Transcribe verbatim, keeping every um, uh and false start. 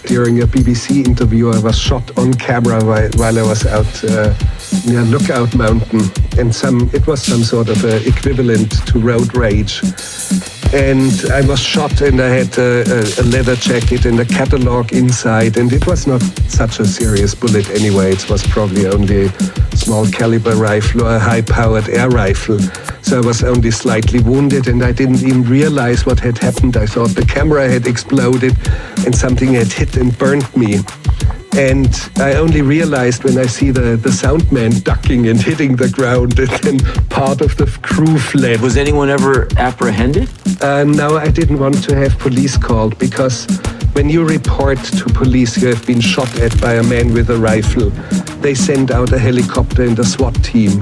during a B B C interview. I was shot on camera while, while I was out uh, near Lookout Mountain, and some it was some sort of a equivalent to road rage. And I was shot, and I had a, a, a leather jacket and a catalog inside, and it was not such a serious bullet anyway. It was probably only a small caliber rifle or a high-powered air rifle. So I was only slightly wounded, and I didn't even realize what had happened. I thought the camera had exploded and something had hit and burned me. And I only realized when I see the, the sound man ducking and hitting the ground, and then part of the crew fled. Was anyone ever apprehended? Uh, no, I didn't want to have police called, because when you report to police you have been shot at by a man with a rifle, they send out a helicopter and a SWAT team.